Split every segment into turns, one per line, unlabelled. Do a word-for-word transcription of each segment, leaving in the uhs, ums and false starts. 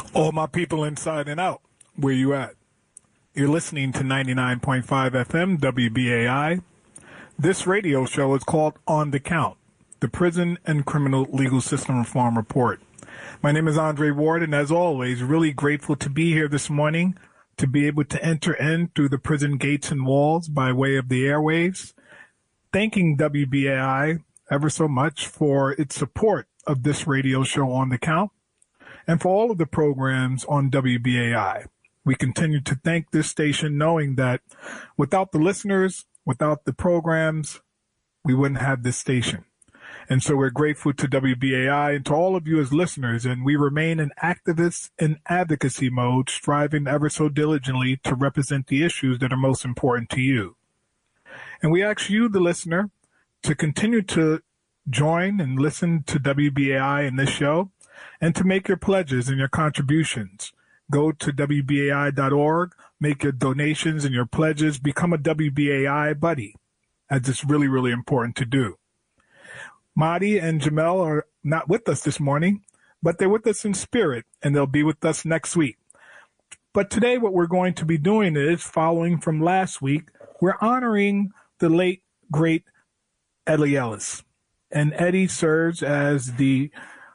All my people inside and out, where you at? You're listening to ninety-nine point five F M W B A I. This radio show is called On the Count, the Prison and Criminal Legal System Reform Report. My name is Andre Ward, and as always, really grateful to be here this morning, to be able to enter in through the prison gates and walls by way of the airwaves. Thanking W B A I ever so much for its support of this radio show On the Count, and for all of the programs on W B A I. We continue to thank this station, knowing that without the listeners, without the programs, we wouldn't have this station. And so we're grateful to W B A I and to all of you as listeners, and we remain in activist and advocacy mode, striving ever so diligently to represent the issues that are most important to you. And we ask you, the listener, to continue to join and listen to W B A I in this show, and to make your pledges and your contributions. Go to W B A I dot org, make your donations and your pledges, become a W B A I buddy, as it's really, really important to do. Mahdi and Jamel are not with us this morning, but they're with us in spirit, and they'll be with us next week. But today what we're going to be doing is, following from last week, we're honoring the late, great Eddie Ellis. And Eddie serves as the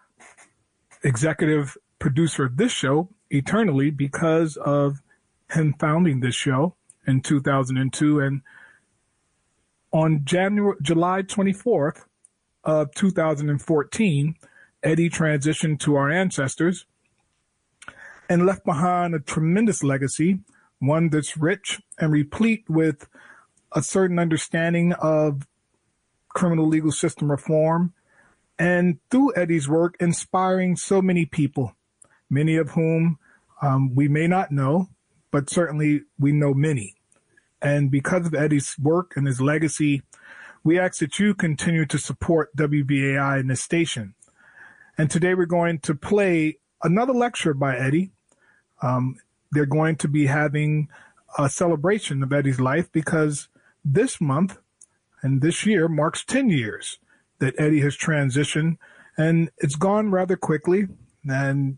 executive producer of this show eternally because of him founding this show in two thousand two. And on January, July twenty-fourth of two thousand fourteen, Eddie transitioned to our ancestors and left behind a tremendous legacy, one that's rich and replete with a certain understanding of criminal legal system reform, and through Eddie's work, inspiring so many people, many of whom um, we may not know, but certainly we know many. And because of Eddie's work and his legacy, we ask that you continue to support W B A I in this station. And today we're going to play another lecture by Eddie. Um, they're going to be having a celebration of Eddie's life because this month and this year marks ten years that Eddie has transitioned, and it's gone rather quickly. And